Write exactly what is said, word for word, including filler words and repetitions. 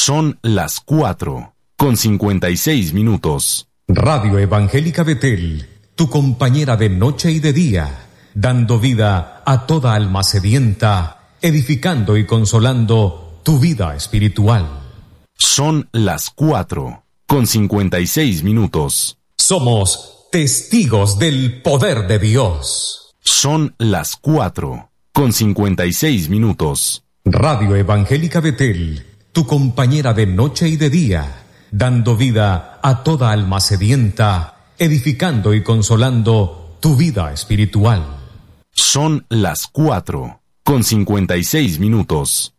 Son las cuatro, con cincuenta y seis minutos. Radio Evangélica Betel, tu compañera de noche y de día, dando vida a toda alma sedienta, edificando y consolando tu vida espiritual. Son las cuatro, con cincuenta y seis minutos. Somos testigos del poder de Dios. Son las cuatro, con cincuenta y seis minutos. Radio Evangélica Betel, tu compañera de noche y de día, dando vida a toda alma sedienta, edificando y consolando tu vida espiritual. Son las cuatro, con cincuenta y seis minutos.